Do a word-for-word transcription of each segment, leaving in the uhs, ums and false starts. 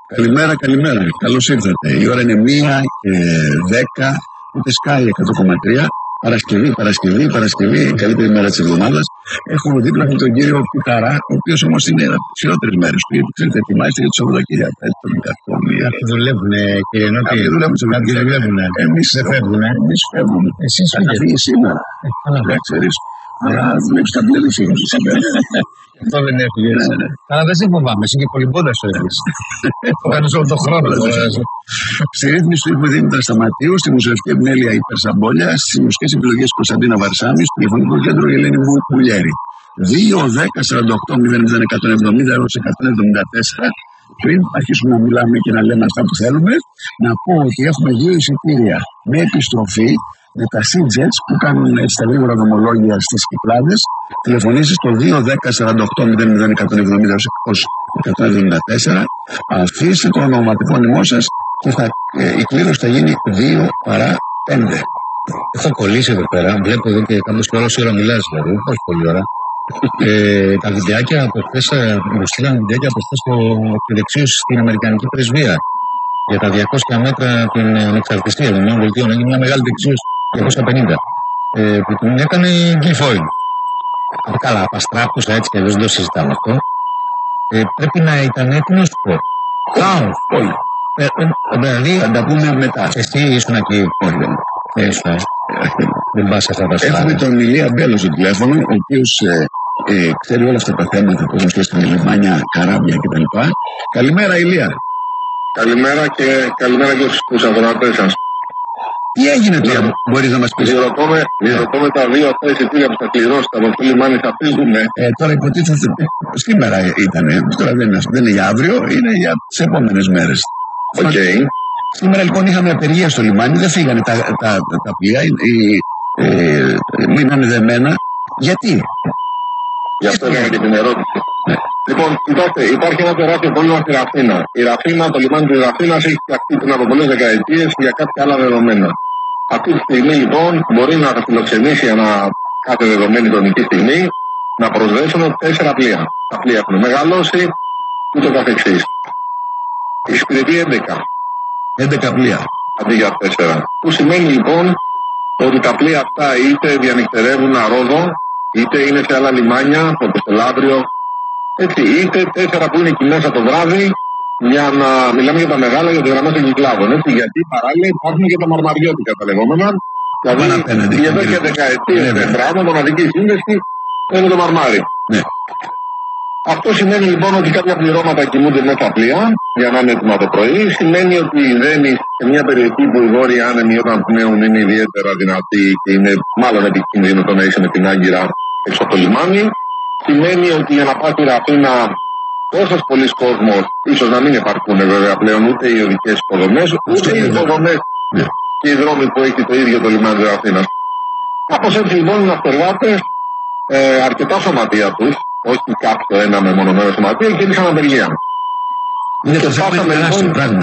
Καλημέρα, καλημέρα. Καλώς ήρθατε. Η ώρα είναι μία και δέκα, ούτε Sky εκατό κόμμα τρία. Παρασκευή, Παρασκευή, Παρασκευή, η καλύτερη μέρα της εβδομάδας. Έχουμε δίπλα μου τον κύριο Πιταρά, ο οποίος όμως είναι από τις χειρότερες μέρες του, γιατί ξέρετε, ετοιμάζεται για το Σαββατοκύριακο. Κάποιοι δουλεύουν, κύριε Νότι. Κάποιοι δουλεύουν, κάποιοι δουλεύουν. Εμείς δεν φεύγουν. Εμείς φεύγουμε. Εσείς θα φύγει σήμερα. Δεν ξέρεις. Αλλά δουλεύεις τα πλήρη φύγεις. Αυτό δεν έφυγε. Αλλά δεν σε φοβάμαι, εσύ και πολυμπόντας το έχεις. Το κάνεις όλο τον χρόνο. Στη ρύθμιση του ύπου Δήμητρα Σταματίου, στη μουσουλευτική επιμέλεια Υπερσαμπόλια, στις μουσικές επιλογές Κωνσταντίνα Βαρσάμι, στο τηλεφωνικό κέντρο Ελένη Μπουλιέρη. δύο δέκα σαράντα οκτώ μηδέν μηδέν εκατόν εβδομήντα έως εκατόν εβδομήντα τέσσερα. Πριν αρχίσουμε να μιλάμε και να λέμε αυτά που θέλουμε, να πω ότι έχουμε δύο εισιτήρια με επιστροφή με τα Sea-Jets που κάνουν έτσι τα γρήγορα δρομολόγια στις Κυκλάδες. Τηλεφωνήσεις στο δύο δέκα σαράντα οκτώ μηδέν μηδέν εκατόν εβδομήντα έως εκατόν εβδομήντα τέσσερα. Αφήστε το ονοματεπώνυμό σας και θα, ε, η κλήρωση θα γίνει δύο παρά πέντε. Έχω κολλήσει εδώ πέρα. Βλέπω εδώ και κάπως και όλη ώρα μιλάς, δηλαδή. Όχι πολύ ώρα. ε, τα βιντεάκια από χθες, μου στείλαν βιντεάκια από χθες τη δεξίωση στην Αμερικανική Πρεσβεία για τα διακόσια μέτρα την ανεξαρτησία των ΗΠΑ. Έγινε μια μεγάλη δεξίωση διακόσια πενήντα ε, που την έκανε η Γκριφόιν. Καλά, απαστράπτους έτσι και δεν το συζητάμε αυτό. Ε, πρέπει να ήταν έτοιμο να σου πω. Κάο, Όχι. ε, ε, δηλαδή, Θα τα πούμε μετά. εσύ ήσουν εκεί. Όχι, δεν. Δεν ήσουν. Δεν πας σε αυτά τα Έχουμε στάδια. τον Ηλία Μπέλο στο τηλέφωνο, ο οποίος ε, ε, ξέρει όλα αυτά τα θέματα που έχουν σχέση με λιμάνια, καράβια κτλ. Καλημέρα, Ηλία. Καλημέρα και καλημέρα και στους αγοράτες σας. Τι έγινε τώρα, μπορείς να μας πεις? Διερωτώ με, διερωτώ με τα δύο αυτά εισιτήρια που θα κληρώσετε από το λιμάνι θα φύγουνε. Ε, τώρα υποτίθεται σήμερα ήταν, τώρα δεν είναι, δεν είναι για αύριο, είναι για τις επόμενες μέρες. Οκ. Σήμερα λοιπόν είχαμε απεργία στο λιμάνι, δεν φύγανε τα, τα, τα, τα πλοία, οι, ε, μείνανε δεμένα. Γιατί? Γι' αυτό έκανα και την ερώτηση. Ναι. Λοιπόν, κοιτάξτε, υπάρχει ένα τεράστιο πρόβλημα στη Ραφίνα. Η Ραφίνα, το λιμάνι της Ραφίνας έχει φτιαχτεί πριν από πολλές δεκαετίες για κάποια άλλα δεδομένα. Αυτή τη στιγμή λοιπόν μπορεί να τα φιλοξενήσει ανά κάθε δεδομένη χρονική στιγμή να προσδέσουν τέσσερα πλοία. Τα πλοία έχουν μεγαλώσει και το καθεξής. Εξυπηρετεί έντεκα. έντεκα πλοία. Αντί για τέσσερα. Που σημαίνει λοιπόν ότι τα πλοία αυτά είτε διανυκτερεύουν αρόδο, είτε είναι σε άλλα λιμάνια, όπως το Λαύριο, έτσι, είτε τέσσερα που είναι εκεί μέσα το βράδυ, για να μιλάμε για τα μεγάλα, για τη γραμμά των Κυκλάδων. Έτσι, γιατί παράλληλα υπάρχουν και τα μαρμαριώτικα τα λεγόμενα. Δηλαδή, εδώ και δεκαετίες ναι, πράγμα, μοναδική σύνδεση είναι το μαρμάρι. Ναι. Αυτό σημαίνει λοιπόν ότι κάποια πληρώματα κοιμούνται μέσα στα πλοία για να είναι έτοιμα το πρωί. Σημαίνει ότι η δένη σε μια περιοχή που οι βόρειοι άνεμοι όταν πνέουν είναι ιδιαίτερα δυνατοί και είναι μάλλον επικίνδυνο το να είσαι με την άγκυρα έξω από το λιμάνι. Σημαίνει ότι για να πάει στη Ραφίνα τόσος πολλοί κόσμος, ίσως να μην υπάρχουν βέβαια πλέον ούτε οι οδικές υποδομές, ούτε οι υποδομές Ναι. και οι δρόμοι που έχει το ίδιο το λιμάνι της Ραφίνας. Κάπως έτσι λοιπόν οι ναυτεργάτες ε, αρκετά σωματεία τους, όχι κάποιο ένα μεμονωμένο σωματείο, κίνησαν απεργία. Είναι το Και θέμα φτάσαμε, τεράστιο λοιπόν, πράγμα.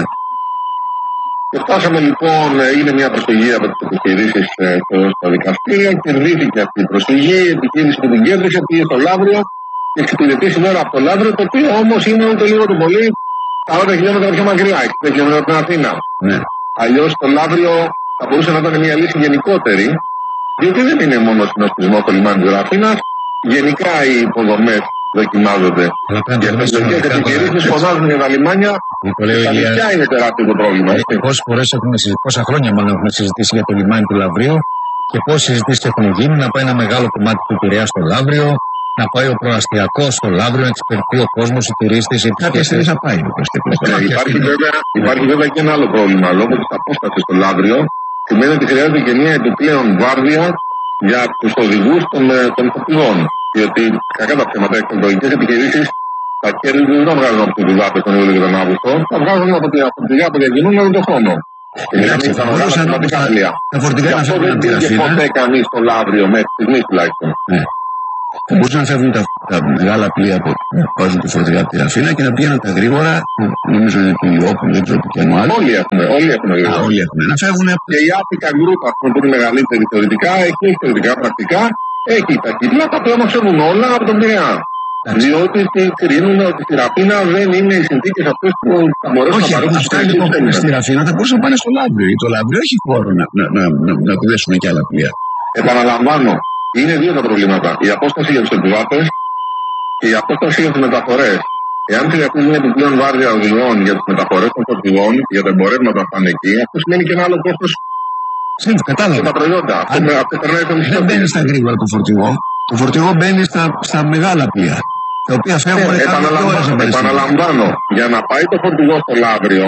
και φτάσαμε λοιπόν, ε, είναι μια προσφυγή από τις επιχειρήσεις ε, στο- στα δικαστήρια, κερδίθηκε αυτή η προσφυγή, η επιχείρηση που την κέρδισε πήγε στο Λαύριο και εξυπηρετεί σήμερα από το Λαύριο, το οποίο όμως είναι ούτε λίγο το πολύ σαράντα χιλιόμετρα πιο μακριά, εξήντα χιλιόμετρα από την Αθήνα. Ναι. Αλλιώς το Λαύριο θα μπορούσε να ήταν μια λύση γενικότερη, διότι δεν είναι μόνο ο συνοστισμός στο λιμάνι της Αθήνας, γενικά οι υποδομές δοκιμάζονται. Αλλά πρέπει Και να το οι δούμε εθνικές συνολικά επιχειρήσεις τώρα. φωνάζουν για τα λιμάνια, Το λέει ο τα Ηλίας. νησιά είναι τεράστιο το πρόβλημα. έτσι. Πόσες φορές έχουμε συζητήσει, πόσα χρόνια μάλλον έχουμε συζητήσει για το λιμάνι του Λαυρίου και πόσες συζητήσεις έχουν γίνει να πάει ένα μεγάλο κομμάτι του Πειραιά στο Λαύριο, να πάει ο προαστιακός στο Λαύριο, να εξυπηρετεί ο κόσμος, οι τουρίστες, οι Κάποια στιγμή επισκέπτες. θα πάει ο Κωστάκης. Ναι, Κάποια υπάρχει, στιγμή. βέβαια, υπάρχει βέβαια και ένα άλλο πρόβλημα. Λόγω της απόστασης στο Λαύριο, σημαίνει ότι χρειάζεται και μια επιπλέον βάρδια για τους οδηγούς των, ε, των φορτηγών. Διότι, κακά τα ψέματα, οι εκπαιδευτικές επιχειρήσεις τα κέρδη δεν τα βγάζουν από τους δουλάτες τον Ιούλιο και τον Αύγουστο, τα βγάζουν από τα φορτηγά που διακινούν όλο τον χρόνο. Και Εντάξει, μιλάμε θα για μπορούσαν όμως σημαντικά τα- πλοία. τα φορτηγά Γι' να αυτό φεύγουν δεν από τη πήγε Ραφίνα. ποτέ κανείς στο Λαύριο, μέχρι στιγμής τουλάχιστον. Ναι. Θα μπορούσαν να φεύγουν τα, τα μεγάλα πλοία που βάζουν τη φορτηγά από τη Ραφίνα και να πηγαίνουν τα γρήγορα, που νομίζω είναι του Ιώπου, δεν ξέρω τι πιάνο άλλο. Όλοι έχουν, όλοι έχουν Α, γρήγορα. όλοι έχουν. Να φεύγουν από Και η Attica Group, ας πούμε, που είναι μεγαλύτερη θεωρητικά, έχει, έχει θεωρητικά πρακτικά, έχει τα κύκλα, τα οποία μας φεύγουν όλα από τον Πειραιά. Διότι κρίνουμε ότι στη Ραφίνα δεν είναι οι συνθήκες αυτές που θα μπορέσουν όχι, να παρέχουν. αυτά λοιπόν που είναι στη Ραφίνα θα μπορούσαν να πάνε στο Λαύριο. Ή το Λαύριο έχει χώρο να, να, να, να, να του δέσουμε και άλλα πλοία. Επαναλαμβάνω, είναι δύο τα προβλήματα. Η απόσταση για τους επιβάτες και η απόσταση για τις μεταφορές. Εάν χρειαστεί μια επιπλέον βάρδια οδηγών για τις μεταφορές των φορτηγών, για τα εμπορεύματα που πάνε εκεί, αυτό σημαίνει και ένα άλλο κόστος. Σύμφωνα, κατάλαβα. Για τα προϊόντα. Αν Αυτό περνάει το μισθό. δεν μπαίνει στα γρήγορα το φορτηγό. Το φορτηγό μπαίνει στα, στα μεγάλα πλοία. Τα οποία φεύγουν Ε, κάθε δύο ώρες να επαναλαμβάνω, για να πάει το φορτηγό στο Λαύριο,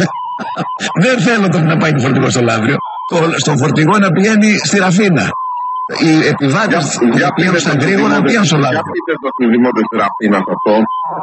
Δεν θέλω το να πάει το φορτηγό στο Λαύριο. Το, στο φορτηγό να πηγαίνει στη Ραφίνα. Οι επιβάτες που πηγαίνουν στα γρήγορα να πηγαίνουν στο Λαύριο. Για πείτε το στους δημότες της Ραφίνας αυτό.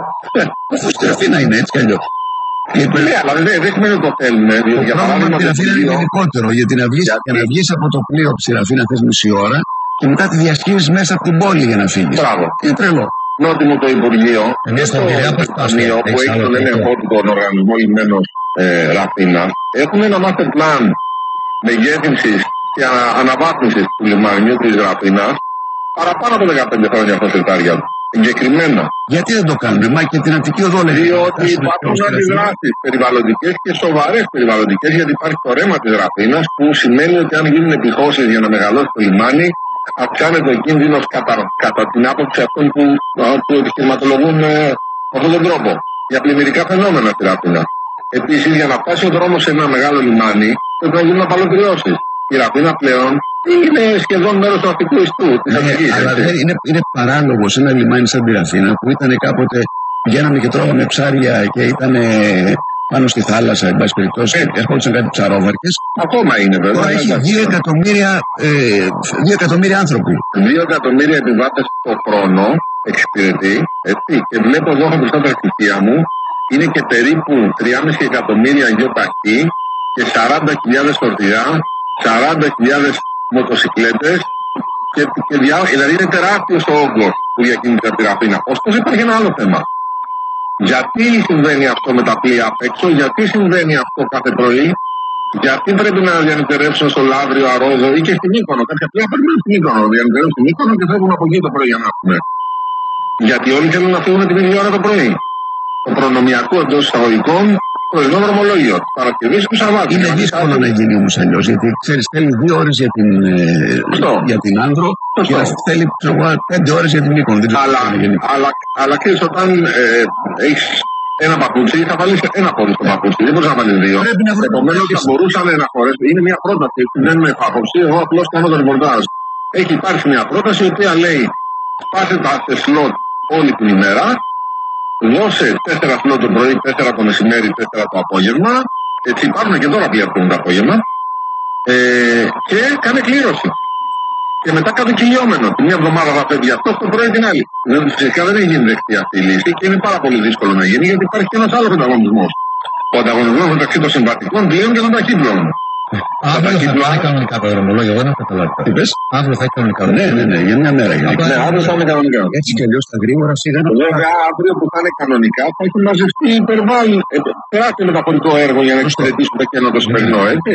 Αυτό στη Ραφίνα είναι έτσι κι αλλιώς. Ναι, αλλά δεν δεν σημαίνει ότι το θέλουμε. Το Για πρόβλημα παράδειγμα, με τη το Ραφίνα είναι πλοίο- γενικότερο. Γιατί να βγεις, Γιατί? για να βγεις από το πλοίο από τη Ραφίνα θες μισή ώρα και μετά τη διασχίζεις μέσα από την πόλη για να φύγεις. Μπράβο. Είναι τρελό. Νότιμο το Υπουργείο Εμείς και στον το Πειραιά πώς πας, Ταμείο που έχεις έχει άλλο τον τέτοιο? έλεγχο του τον οργανισμό λιμένος ε, Ραφίνα έχουν ένα master plan μεγέθυνσης και ανα- αναβάθμισης του λιμανιού της Ραφίνας παραπάνω από δεκαπέντε χρόνια από σερτάρια του. Εγκεκριμένα. Γιατί δεν το κάνουν, μα και την Αττική Οδό λέγεται. Διότι υπάρχουν αντιδράσεις περιβαλλοντικές και σοβαρές περιβαλλοντικές, γιατί υπάρχει το ρέμα της Ραφίνας που σημαίνει ότι αν γίνουν επιχώσεις για να μεγαλώσει το λιμάνι, αυξάνεται ο κίνδυνος κατά, κατά την άποψη αυτών που, που επιχειρηματολογούν ε, με αυτόν τον τρόπο για πλημμυρικά φαινόμενα στη Ραφίνα. Επίσης, για να φτάσει ο δρόμος σε ένα μεγάλο λιμάνι, πρέπει να γίνουν απαλωτριώσεις. Η Ραφίνα πλέον είναι σχεδόν μέρος του αστικού ιστού της Ναι, Αττικής. αλλά έτσι. δεν είναι, είναι παράλογο σε ένα λιμάνι σαν τη Ραφίνα που ήταν κάποτε πηγαίναμε και τρώγαμε ψάρια και ήταν πάνω στη θάλασσα, εν πάση περιπτώσει, Ε. και ερχόντουσαν κάτι ψαρόβαρκες. Ακόμα είναι βέβαια. Τώρα έχει εντάξει. δύο εκατομμύρια, ε, δύο εκατομμύρια άνθρωποι. Δύο εκατομμύρια επιβάτες το χρόνο εξυπηρετεί, έτσι, και βλέπω εδώ έχω μπροστά τα στοιχεία μου, είναι και περίπου τρία κόμμα πέντε εκατομμύρια γιοταχή και σαράντα χιλιάδες φορτηγά, σαράντα χιλιάδες μοτοσικλέτες και, και διά, δηλαδή είναι τεράστιος ο όγκος που διακινείται από τη Ραφίνα. Ωστόσο υπάρχει ένα άλλο θέμα. Γιατί συμβαίνει αυτό με τα πλοία απ' έξω, γιατί συμβαίνει αυτό κάθε πρωί, γιατί πρέπει να διανυτερεύσουν στο Λαύριο, Αρόδο ή και στην Μύκονο. Κάποια πλοία περιμένουν στην Μύκονο, διανυτερεύουν στην Μύκονο και φεύγουν από εκεί το πρωί για να έχουμε. Γιατί όλοι θέλουν να φύγουν την ίδια ώρα το πρωί. Το προνομιακό εντός εισαγωγικών πρωινό δρομολόγιο. Παρασκευή του Σαββάτου. Είναι Δηλαδή, δύσκολο κάτι- να γίνει όμως αλλιώς, γιατί ξέρεις θέλει δύο ώρες για την, ε, Σωστό. για την Άνδρο και Σωστό. να θέλει ξέρω εγώ, πέντε ώρες για την Μύκονο. Δεν ξέρω Αλλά, πώς θα γίνει. αλλά, αλλά ξέρεις, όταν ε, έχεις ένα παπούτσι, θα βάλεις ένα πόδι στο παπούτσι. Δεν μπορείς να βάλεις δύο. Πρέπει να βρούμε Επομένως, μια θα λύση. μπορούσαν να χωρέσουν. Είναι μια πρόταση, δεν είναι άποψη. Εγώ απλώς κάνω το ρεπορτάζ. Έχει υπάρξει μια πρόταση η οποία λέει: σπάσε τα σε σλότ όλη την ημέρα, δώσε τέσσερα σλότ το πρωί, τέσσερα το μεσημέρι, τέσσερα το απόγευμα. Έτσι υπάρχουν και τώρα πλοία που έχουν το απόγευμα. Ε, και κάνε κλήρωση. Και μετά κάτω κυλιόμενο. Τη μία εβδομάδα θα φεύγει αυτό, το πρωί την άλλη. Δεν, φυσικά δεν έχει γίνει δεκτή αυτή η λύση και είναι πάρα πολύ δύσκολο να γίνει γιατί υπάρχει και ένα άλλο ανταγωνισμό. Ο ανταγωνισμό μεταξύ των συμβατικών πλοίων και των ταχύπλων. Αύριο θα ταχύπλα- πάει κανονικά το δρομολόγιο, εγώ δεν έχω καταλάβει. Τι πες? Αύριο θα έχει κανονικά. Ναι, ναι, ναι, για μια μέρα. Για Απλά- Ναι, αύριο θα είναι κανονικά. Έτσι κι αλλιώς τα γρήγορα φύγανε. Βέβαια, αύριο που θα είναι κανονικά θα έχει μαζευτεί υπερβάλλον. Ε, τεράστιο μεταφορικό έργο για να εξυπηρετήσουν το κενό το σημερινό, έτσι.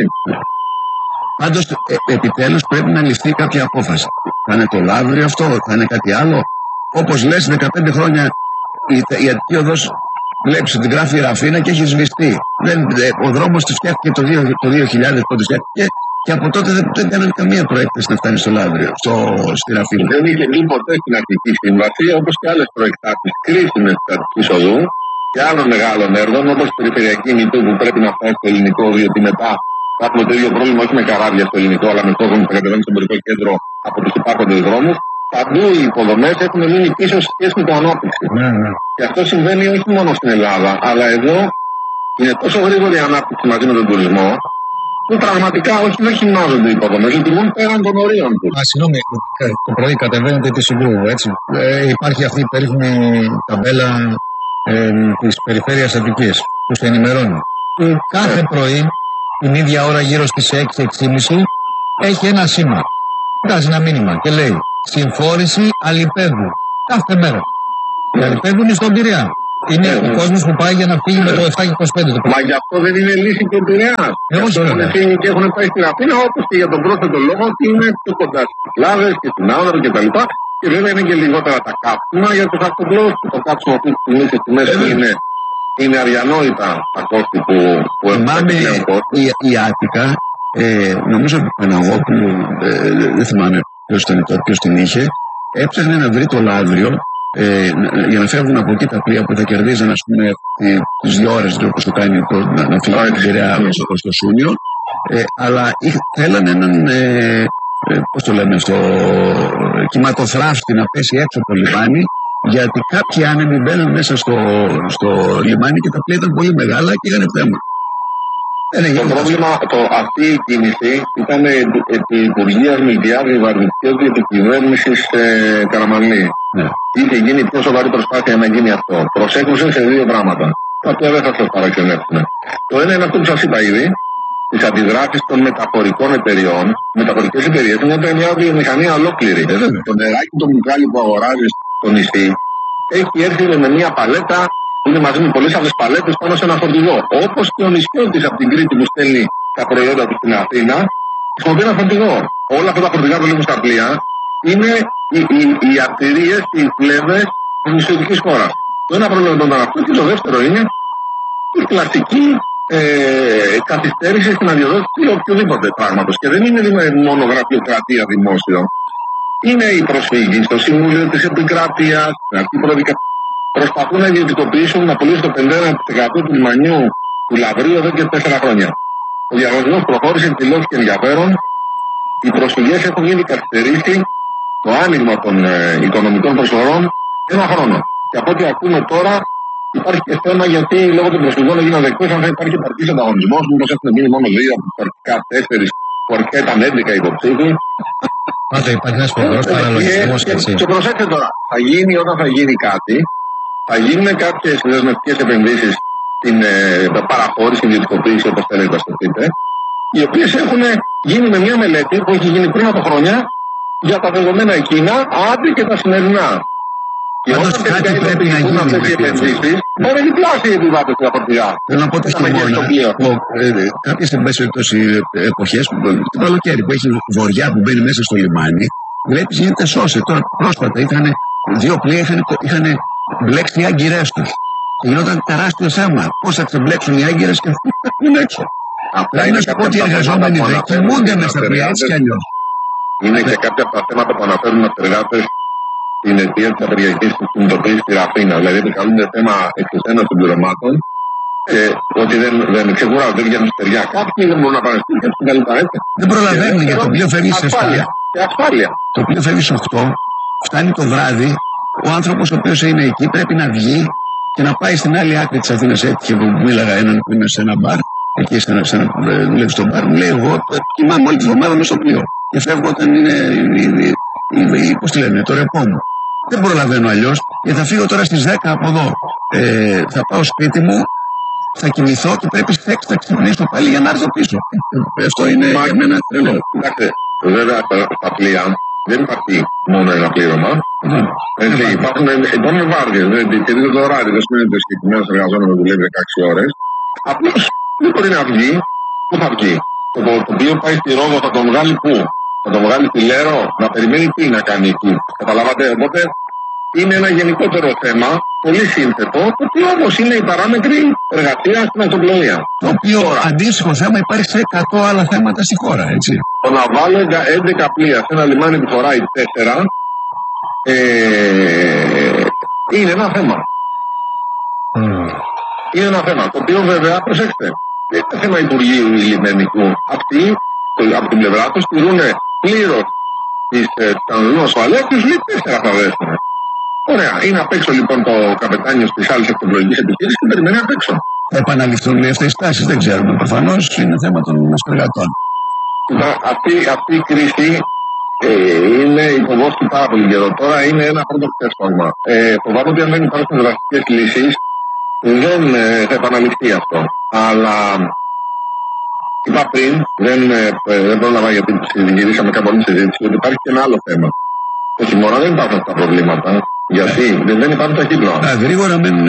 Πάντως, ε, επιτέλους πρέπει να ληφθεί κάποια απόφαση. Θα είναι το Λαύριο αυτό, θα είναι κάτι άλλο. Όπως λες, δεκαπέντε χρόνια η, η Αττική Οδός βλέπεις ότι γράφει η Ραφίνα και έχει σβηστεί. Δεν, ε, ο δρόμος του φτιάχτηκε το, δύο, το δύο χιλιάδες πότε φτιάχτηκε και από τότε δεν, δεν κάνανε καμία προέκταση να φτάνει στο Λαύριο, στο, στη Ραφίνα. Δεν είχε μπει ποτέ στην αρχική σύμβαση, όπως και άλλες προεκτάσεις κρίσιμες της Αττικής Οδού και άλλων μεγάλων έργων, όπως η περιφερειακή μητού που πρέπει να φτάσει στο ελληνικό, διότι μετά θα έχουμε το ίδιο πρόβλημα όχι με καράβια στο ελληνικό, αλλά με κόσμο που θα κατεβαίνει στο εμπορικό κέντρο από τους υπάρχοντες δρόμους. Παντού οι υποδομές έχουν μείνει πίσω σε σχέση με την ανάπτυξη. Ναι, ναι. Και αυτό συμβαίνει όχι μόνο στην Ελλάδα, αλλά εδώ είναι τόσο γρήγορη η ανάπτυξη μαζί με τον τουρισμό, που πραγματικά όχι δεν χυμάζονται οι υποδομές, λειτουργούν πέραν των ορίων τους. Α, συγγνώμη, κα- το πρωί κατεβαίνετε τη Συγκρού, έτσι. Ε, υπάρχει αυτή η περίφημη ταμπέλα ε, της Περιφέρειας Αττικής που σε ενημερώνει. Που κάθε πρωί, την ίδια ώρα γύρω στις έξι έξι και μισή, έχει ένα σήμα. Βγάζει ένα μήνυμα και λέει συμφόρηση αλιπέδου. Κάθε μέρα. Οι αλιπέδου είναι στον Πειραιά. Είναι Ε, ο ναι. κόσμος που πάει για να φύγει με το επτά και είκοσι πέντε το πρωί. Μα γι' αυτό δεν είναι λύση και ο Πειραιάς. Ε, όχι, Έχουν βέβαια. φύγει και έχουν πάει στην Αθήνα, όπως και για τον πρόσθετο λόγο ότι είναι πιο κοντά στις Κυκλάδες και στην Άνδρο κτλ. Και βέβαια είναι και λιγότερα τα κάψιμα για τους αυτοπλούς. Το κάψιμο αυτή τη στιγμή σε τιμές που είναι, είναι αδιανόητα τα κόστη που, που έχουν. Θυμάμαι η, η Άττικα, ε, νομίζω ότι Παναγόπουλου, ε, δεν θυμάμαι ποιος, τον, ποιος την είχε, έψαχνε να βρει το Λαύριο ε, για να φεύγουν από εκεί τα πλοία που θα κερδίζαν, ας πούμε, τις δύο ώρες όπως το κάνει το, να, να φύγει την Πειραιά προς το Σούνιο. Ε, αλλά θέλανε έναν, ε, ε, πώς το λέμε αυτό, κυματοθράφτη να πέσει έξω από το λιμάνι, γιατί κάποιοι άνεμοι μπαίνουν μέσα στο, στο λιμάνι και τα πλοία ήταν πολύ μεγάλα και είχαν θέμα. Το πρόβλημα, το, αυτή η κίνηση ήταν επί Υπουργείας Μιλτιάδη Βαρβιτσιώτη και επί κυβέρνησης ε, Καραμανλή. Ναι. Είχε γίνει πιο σοβαρή προσπάθεια να γίνει αυτό. Προσέχουσε σε δύο πράγματα, τα οποία δεν θα σας παραξενεύσουν. Το ένα είναι αυτό που σας είπα ήδη, τις αντιδράσεις των μεταφορικών εταιριών. Μεταφορικές εταιρείες είναι μια βιομηχανία ολόκληρη. Ε, το νεράκι, το μπουκάλι που αγοράζει στο νησί, έχει έρθει με μια παλέτα που είναι μαζί με πολλές άλλες παλέτες πάνω σε ένα φορτηγό. Όπως και ο νησιώτης από την Κρήτη που στέλνει τα προϊόντα του στην Αθήνα, χρησιμοποιεί ένα φορτηγό. Όλα αυτά τα φορτηγά που βλέπουμε στα πλοία είναι οι, οι, οι αρτηρίες και οι φλέβες της νησιωτικής χώρας. Το ένα πρόβλημα ήταν αυτό και το δεύτερο είναι η κλασική ε, καθυστέρηση στην αδειοδότηση οποιοδήποτε πράγματος. Και δεν είναι μόνο γραφειοκρατία δημόσιο. Είναι η προσφύγη στο Συμβούλιο της Επικράτειας, αυτή η προδικασία. Προσπαθούν να ιδιωτικοποιήσουν, να πουλήσουν το πενήντα ένα τοις εκατό του λιμανιού του Λαβρίου εδώ και τέσσερα χρόνια. Ο διαγωνισμός προχώρησε, εκδηλώθηκε ενδιαφέρον. Οι προσφυγές έχουν ήδη καθυστερήσει το άνοιγμα των ε, οικονομικών προσφορών ένα χρόνο. Και από ό,τι ακούμε τώρα, υπάρχει και θέμα γιατί λόγω των προσφυγών έγιναν δεκτές αν θα υπάρχει επαρκής ανταγωνισμός. Μήπως έχουν μείνει μόνο δύο από τους αρχικά τέσσερις που αρχικά ήταν έντεκα υποψήφοι. Πάντα υπάρχει ένας φοβερός παραλογισμός. Και, και, και προσέξτε τώρα, θα γίνει όταν θα γίνει κάτι. Θα γίνουν κάποιες δεσμευτικές επενδύσεις στην ε, παραχώρηση, ιδιωτικοποίηση, όπως θέλετε να το πείτε, οι οποίες έχουν γίνει με μια μελέτη που έχει γίνει πριν από χρόνια για τα δεδομένα εκείνα, άντε και τα σημερινά. Και Πάντως όταν κάτι πρέπει να γίνει αυτές οι επενδύσεις, θα είναι διπλάσιοι οι επιβάτες στα φορτηγά. Θέλω να πω ότι στη Μόνα, κάποιες εποχές, το καλοκαίρι που έχει βορειά που μπαίνει μέσα στο λιμάνι, βλέπεις γίνεται σώσε. Τώρα πρόσφατα είχαν δύο πλοία, είχαν, είχαν μπλέξει οι άγκυρές τους. Και γινόταν τεράστιο θέμα. Πώς θα ξεμπλέξουν οι άγκυρες και αυτοί θα βγουν έξω. Απλά είναι να σου πω ότι οι εργαζόμενοι δεν κοιμούνται μέσα στα πλοία έτσι κι αλλιώς. Είναι και κάποια από τα θέματα που αναφέρουν οι αστεργάτες στην αιτία της απεργιακής κινητοποίησης στη Ραφίνα. Δηλαδή, επικαλούνται θέμα εξουσένωσης των πληρωμάτων και ότι δεν, δεν ξεκουράζουν, δεν βγαίνουν στεριά. Κάποιοι δεν μπορούν να πάνε σπίτια τους κτλ. Δεν προλαβαίνουν γιατί το πλοίο φεύγει σε ασφάλεια. Και ασφάλεια. Το πλοίο φεύγει σε οκτώ, φτάνει το βράδυ. Ο άνθρωπος ο οποίος είναι εκεί πρέπει να βγει και να πάει στην άλλη άκρη της Αθήνας. Έτυχε που μίλαγα έναν που είναι σε ένα μπαρ, εκεί σε ένα, σε ένα, δουλεύει στο μπαρ, μου λέει: εγώ κοιμάμαι όλη τη βδομάδα μέσα στο πλοίο. Και φεύγω όταν είναι, πώς τη λένε, το ρεπό μου. Δεν προλαβαίνω αλλιώς και θα φύγω τώρα στις δέκα από εδώ. Ε, θα πάω σπίτι μου, θα κοιμηθώ και πρέπει στις έξι να ξυπνήσω πάλι για να έρθω πίσω. Ε, αυτό είναι Μα, για μένα τρελό. Κοιτάξτε, βέβαια στα πλοία δεν υπάρχει μόνο ένα πλήρωμα. Mm. Έτσι, υπάρχουν, υπάρχουν βάρδιες, δεν τηρείται το ωράριο, δεν σημαίνει ότι ο συγκεκριμένος εργαζόμενος να δουλεύει δεκαέξι ώρες. Απλώς δεν μπορεί να βγει. Πού θα βγει? Το, το, το οποίο πάει στη Ρόδο θα τον βγάλει πού? Θα τον βγάλει στη Λέρο, να περιμένει τι να κάνει εκεί. Καταλάβατε? Οπότε είναι ένα γενικότερο θέμα, πολύ σύνθετο, το οποίο όμως είναι η παράμετρη εργασία στην αυτοπλοεία. Το οποίο αντίστοιχο θέμα υπάρχει σε εκατό άλλα θέματα στη χώρα, έτσι. Το να βάλω έντεκα πλοία σε ένα λιμάνι που χωράει τέσσερα ε, είναι ένα θέμα. Mm. Είναι ένα θέμα. Το οποίο βέβαια, προσέξτε, δεν είναι θέμα Υπουργείου Λιμενικού. Αυτοί από την πλευρά του στηρούν πλήρως τις κανονισμούς ασφαλείας και τους λέει τέσσερα θα δέσουν. Ωραία. Είναι απ' έξω λοιπόν το καπετάνιο της άλλης αυτοπλοϊκής επιχείρησης και περιμένει απ' έξω. Θα επαναληφθούν αυτές οι τάσεις, δεν ξέρουμε. Προφανώς είναι θέμα των αστεργατών. Αυτή, αυτή η κρίση ε, είναι υποβόσκει πάρα πολύ καιρό. Τώρα είναι ένα πρώτο ξέσπασμα. Ε, φοβάμαι ότι αν δεν υπάρχουν δραστικές λύσεις δεν ε, θα επαναληφθεί αυτό. Αλλά είπα πριν, δεν, ε, δεν πρόλαβα γιατί γυρίσαμε κάπου άλλη συζήτηση, ότι υπάρχει και ένα άλλο θέμα. Το χειμώνα δεν υπάρχουν αυτά τα προβλήματα. Γιατί δεν, δεν υπάρχουν τα κύκλωα. Α, γρήγορα μένουν.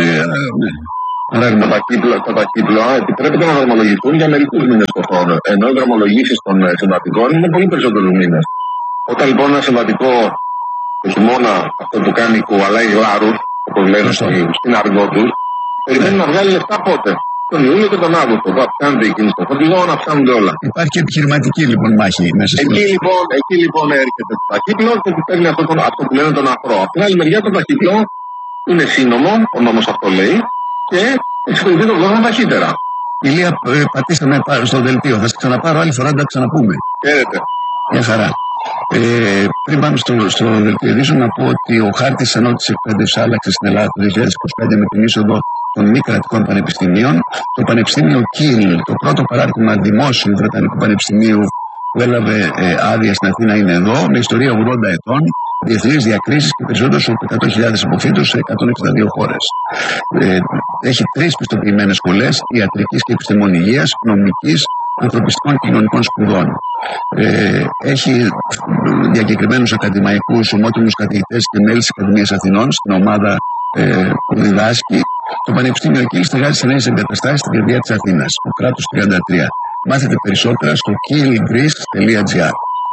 Τα ταχύπλοα, τα ταχύπλοα επιτρέπεται να δρομολογηθούν για μερικούς μήνες το χρόνο. Ενώ οι δρομολογήσεις των συμβατικών είναι πολύ περισσότερους μήνες. Όταν λοιπόν ένα συμβατικό το χειμώνα αυτό που κάνει κουβαλάει γλάρους, όπως λένε στην αργό τους, περιμένει να βγάλει λεφτά πότε. Τον Ιούλιο και τον Αύγουστο. Που αυξάνεται η κίνηση των φορτηγών, αυξάνονται όλα. Υπάρχει επιχειρηματική λοιπόν μάχη μέσα στην εκεί, λοιπόν, εκεί λοιπόν έρχεται το ταχύπλο και του παίρνει αυτό, τον, αυτό που λένε τον αφρό. Από την άλλη μεριά το ταχύπλο είναι σύνομο, ο νόμος αυτό λέει, και εξυπηρετεί τον κόσμο ταχύτερα. Ηλία, ε, πατήσαμε στο δελτίο. Θα σας ξαναπάρω άλλη φορά να τα ξαναπούμε. Χαίρετε. Μια χαρά. Ε, πριν πάμε στο, στο δελτίο ειδήσεων, να πω ότι ο χάρτης ανώτατης εκπαίδευσης άλλαξε στην Ελλάδα το δύο χιλιάδες είκοσι πέντε με την είσοδο των μη κρατικών πανεπιστημίων. Το Πανεπιστήμιο Κιλ, το πρώτο παράρτημα δημόσιου Βρετανικού Πανεπιστημίου που έλαβε ε, άδεια στην Αθήνα, είναι εδώ, με ιστορία ογδόντα ετών, διεθνείς διακρίσεις και περισσότερους από εκατό χιλιάδες υποφοίτους σε εκατόν εξήντα δύο χώρες. Ε, έχει τρεις πιστοποιημένες σχολές, ιατρικής και επιστημών υγείας, νομικής, ανθρωπιστικών και κοινωνικών σπουδών. Ε, έχει διακεκριμένους ακαδημαϊκούς, ομότιμους καθηγητές και μέλη της Ακαδημίας Αθηνών στην ομάδα ε, που διδάσκει. Το Πανεπιστήμιο Κιλ στεγάζει σε νέες εγκαταστάσεις στην καρδιά της Αθήνας, ο κράτος τριάντα τρία. Μάθετε περισσότερα στο κιλ-greece τελεία gr.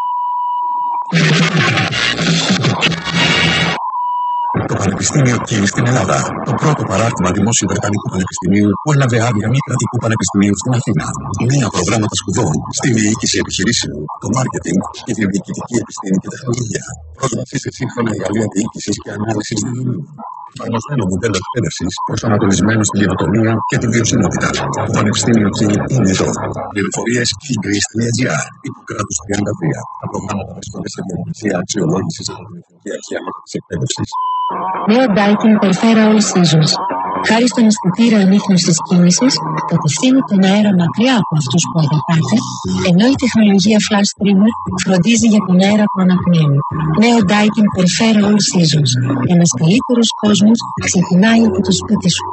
Το Πανεπιστήμιο Κιλ στην Ελλάδα, το πρώτο παράρτημα δημόσιου Βρετανικού Πανεπιστημίου που έλαβε άδεια μη κρατικού πανεπιστημίου στην Αθήνα. Νέα προγράμματα σπουδών στη διοίκηση επιχειρήσεων, το μάρκετινγκ και τη διοικητική επιστήμη και τεχνολογία. Πρόσβαση σε σύγχρονα εργαλεία διοίκηση και ανάλυση δεδομένων. Εφαρμοσμένο μοντέλο εκπαίδευση προσανατολισμένο στην καινοτομία και τη βιωσιμότητα. Το Πανεπιστήμιο Κιλ είναι εδώ. Πληροφορίες κιλ-greece τελεία gr. Υποκράτους τριάντα τρία. Τα προγράμματα βρίσκονται σε διαδικασία αξιολόγηση από την Εθνική Αρχή Ανώτατης Εκπαίδευσης. Νέο Daikin Perthera All Seasons. Χάρη στον αισθητήρα ανίχνευσης κίνησης, κατευθύνει τον αέρα μακριά από αυτούς που αγαπάτε, ενώ η τεχνολογία Flash Streamer φροντίζει για τον αέρα που αναπνέει. Νέο Daikin Perthera All Seasons. Ένας καλύτερος κόσμος ξεκινάει από το σπίτι σου.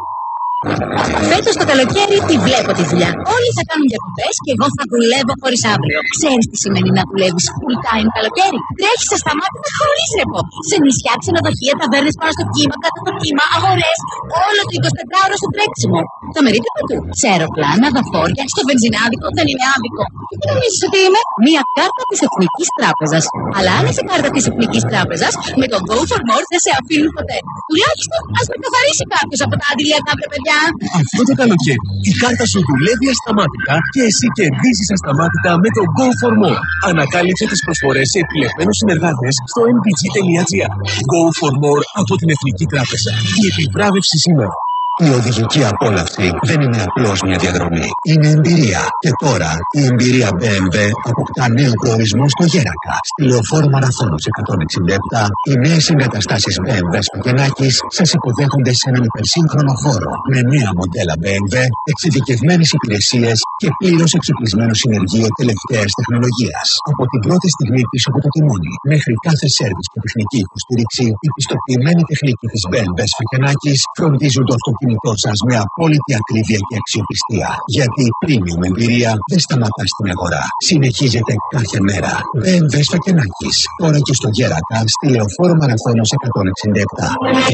Φέτος το καλοκαίρι τη βλέπω τη δουλειά. Όλοι θα κάνουν διακοπές και εγώ θα δουλεύω χωρίς αύριο. Ξέρεις τι σημαίνει να δουλεύεις full time καλοκαίρι? Τρέχεις ασταμάτητα χωρίς ρεπό. Σε νησιά, ξενοδοχεία, ταβέρνες πάνω στο κύμα, κάτω το κύμα, αγορές. Όλο το εικοσιτετράωρο στο τρέξιμο. Το μερίδιο του. Σε αεροπλάνα, δαφόρια, στο βενζινάδικο δεν είναι άδικο. Τι νομίζεις ότι είμαι? Μία κάρτα της Εθνικής Τράπεζας. Αλλά αν είσαι κάρτα της Εθνικής Τράπεζας, με το Go for More δεν σε αφήνουν ποτέ. Τουλάχιστον ας με καθαρίσει κάποιος από τα αντιλιακά παιδιά. Αυτό το καλοκαίρι η κάρτα σου δουλεύει ασταμάτητα και εσύ κερδίζεις ασταμάτητα με το Go for More. Ανακάλυψε τις προσφορές σε επιλεγμένους συνεργάτες στο εν πι τζι τελεία gr. Go for More από την Εθνική Τράπεζα. Η επιβράβευση σήμερα. Η οδηγική απόλαυση δεν είναι απλώς μια διαδρομή. Είναι εμπειρία. Και τώρα η εμπειρία μπι εμ ντάμπλιου αποκτά νέο προορισμό στο Γέρακα. Στη λεωφόρο Μαραθώνος εκατόν εξήντα επτά, οι νέες εγκαταστάσεις μπι εμ ντάμπλιου Σπακενάκης σας υποδέχονται σε έναν υπερσύγχρονο χώρο. Με νέα μοντέλα μπι εμ ντάμπλιου, εξειδικευμένες υπηρεσίες και πλήρως εξοπλισμένο συνεργείο τελευταίας τεχνολογίας. Από την πρώτη στιγμή πίσω από το τιμόνι μέχρι κάθε σέρβις και τεχνική υποστήριξη, η πιστοποιημένη τεχνική της μπι εμ ντάμπλιου Σπακενάκης φροντίζουν το αυτοκίνητο σας με απόλυτη ακρίβεια και αξιοπιστία. Γιατί η premium εμπειρία δεν σταματά στην αγορά. Συνεχίζεται κάθε μέρα. μπι εμ ντάμπλιου Σπακενάκης. Τώρα και στο Γέρακα, στη λεωφόρο Μαραθώνος εκατόν εξήντα επτά.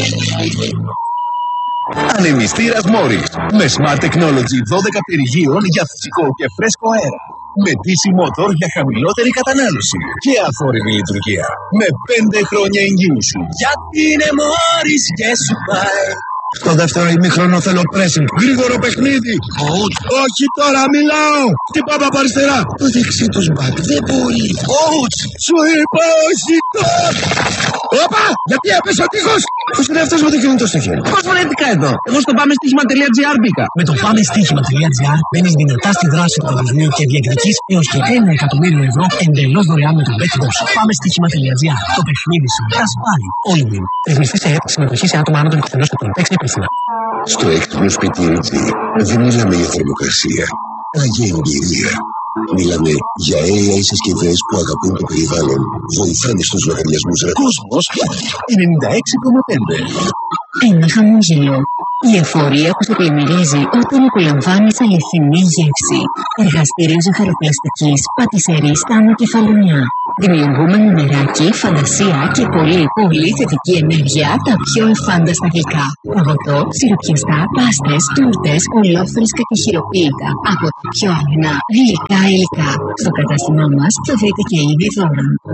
Ανεμιστήρας Morris. Με Smart Technology δώδεκα πυρηγείων για φυσικό και φρέσκο αέρα. Με ντι σι motor για χαμηλότερη κατανάλωση και αφόρητη λειτουργία. Με πέντε χρόνια εγγύηση. Γιατί είναι Morris και σου πάει. Στο δεύτερο ημίχρονο θέλω pressing. Γρήγορο παιχνίδι. Coach. Όχι τώρα, μιλάω. Τι πάμε από αριστερά. Το δεξί του μπακ δεν μπορεί. Coach. Σου είπα όχι τώρα. Όπα! Γιατί έπεσε ο τείχος. Πώς είναι αυτός με το κινητό στο χέρι? Πώς βρέθηκα εδώ? Εγώ στο πάμε στοίχημα τελεία gr μπήκα. Με το πάμε στοίχημα τελεία gr μπαίνεις δυνατά στη δράση του παγκοσμίου και διεκδικείς έως και ένα εκατομμύριο ευρώ εντελώς δωρεάν με το BetBox. Πάμε στοίχημα τελεία gr. Το παιχνίδι σου θα σπάει. Όλοι win. Ρυθμιστή σε ΕΕΠ, συμμετοχή σε άτομα άνω των εικοσι ενός ετών. Παίξει υπεύθυνα. Στο έξυπνο σπίτι Ιτζι δεν μιλάμε για θερμοκρασία, αλλά για εμπειρία. Μιλάμε για έι άι συσκευές που αγαπούν το περιβάλλον, βοηθάνε στους λογαριασμούς. Κόσμος ενενήντα έξι κόμμα πέντε. Ένα χαμόγελο. Η εφορία που σε πλημμυρίζει όταν απολαμβάνεις αληθινή γεύση. Εργαστήριο ζαχαροπλαστικής, πατησερής Τάνο Κεφαλονιά. Δημιουργούμε νεράκι, φαντασία και πολύ πολύ θετική ενέργεια τα πιο εφάνταστα γλυκά. Παγωτό, σιροπιαστά, πάστες, τούρτες, ολόφρυσκα και χειροποίητα. Από τα πιο αγνά γλυκά υλικά. Στο κατάστημά μας θα βρείτε και είδη δώρα.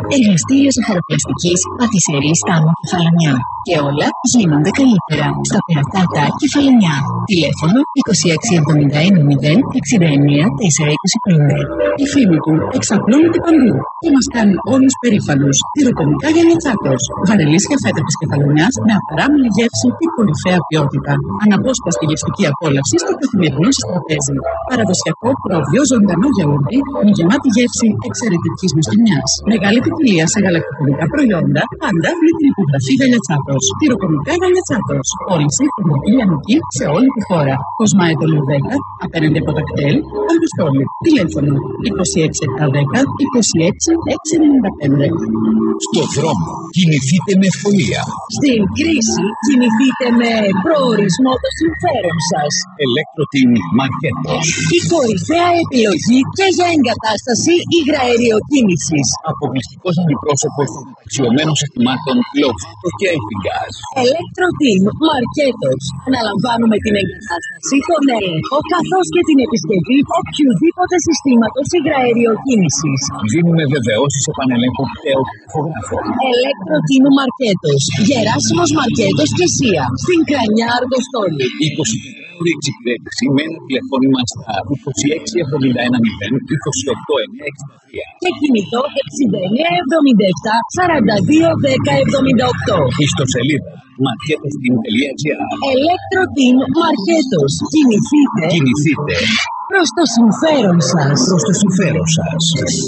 εργαστήριο ζαχαροπλαστικής, πατησερή, στάμο, κεφαλονιά. Και όλα γίνονται καλύτερα στα Περατάτα Κεφαλονιά. Τηλέφωνο είκοσι έξι εβδομήντα ένα μηδέν εξήντα εννέα τέσσερα είκοσι πέντε. Η φήμη του εξαπλώνεται παντού και μας κάνει όλους περήφανους. Τυροκομικά για Λιατσάκος. Βαρελίσια φέτα της Κεφαλονιάς με απαράμιλη γεύση και κορυφαία ποιότητα. Αναπόσπαστη γευστική απόλαυση στο καθημερινό σας τραπέζι. Παραδοσιακό προβιό ζωντανό γιαούρτι με γεμάτη γεύση εξαιρετικής μουστινιάς. Μεγάλη ποικιλία σε γαλακτοκομικά προϊόντα, πάντα με την υπογραφή Γαλιατσάκος. Τυροκομικά Γαλιατσάκος. Πώληση χοντρική λιανική σε όλη τη χώρα. Κοσμάετολο δέκα, απέναντι από τα κτέλ, Αργοστόλη. Τηλέφωνο είκοσι έξι επτακόσια δέκα είκοσι έξι εξακόσια ενενήντα πέντε. Στο δρόμο κινηθείτε με ευκολία. Στην κρίση κινηθείτε με προορισμό το συμφέρον σας. Electroteam Marketos. Η κορυφαία επιλογή και για εγκατάσταση υγραεριοκίνησης. Αποκλειστικός αντιπρόσωπος των αξιωμένων συστημάτων λόφτο και έφυγας. Electroteam Marketos. Αναλαμβάνουμε την εγκατάσταση, τον έλεγχο καθώς και την επισκευή οποιοδήποτε συστήματος υγραεριοκίνησης. Δίνουμε βεβαιώσεις επανελέγχου πτέου φωτογράφο. Electroteam Marketos. Γεράσιμος Μαρκέτος και Σία. Στην Κρανιά Αργοστόλη. είκοσι τέσσερις ώρες εξυπηρέτηση με ένα τηλεφώνημα στα είκοσι έξι εβδομήντα ένα μηδέν είκοσι οκτώ εννιακόσια εξήντα τρία. Και κινητό εξήντα εννέα εβδομήντα επτά σαράντα δύο δέκα εβδομήντα οκτώ. Ιστοσελίδα marketosteam.gr. Electroteam Marketos. Κινηθείτε. Κινηθείτε Προς το συμφέρον σας. προς το συμφέρον σας.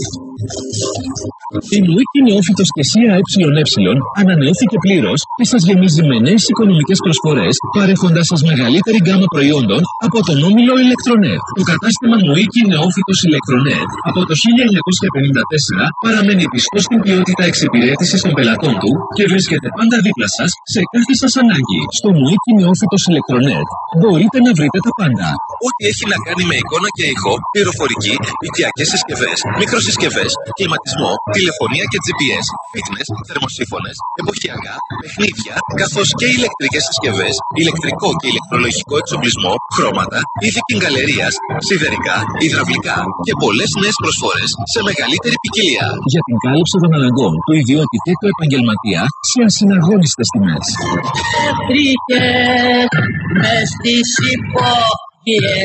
Η Μουίκη Νεόφυτος και Σία ΕΕ ανανεώθηκε πλήρως και σας γεμίζει με νέες οικονομικές προσφορές, παρέχοντας σας μεγαλύτερη γκάμα προϊόντων από τον όμιλο Electronet. Το κατάστημα Μουίκη Νεόφυτος Electronet από το χίλια εννιακόσια πενήντα τέσσερα παραμένει πιστό στην ποιότητα εξυπηρέτησης των πελατών του και βρίσκεται πάντα δίπλα σας σε κάθε σας ανάγκη. Στο Μουίκη Νεόφυτος Electronet μπορείτε να βρείτε τα πάντα. Ό,τι έχει να κάνει με εικόνα και ήχο, πληροφορική, οικιακές συσκευές, μικροσυσκευές, κλιματισμό, τηλεφωνία και τζι πι ες, fitness, θερμοσύφωνες, εποχιακά, παιχνίδια, καθώς και ηλεκτρικές συσκευές, ηλεκτρικό και ηλεκτρολογικό εξοπλισμό, χρώματα, είδη κιγκαλερίας, σιδερικά, υδραυλικά και πολλές νέες προσφορές σε μεγαλύτερη ποικιλία. Για την κάλυψη των αναγκών του ιδιώτη και του επαγγελματία σε ασυναγώνιστες τιμές. Βρήκε μες στη σιπό.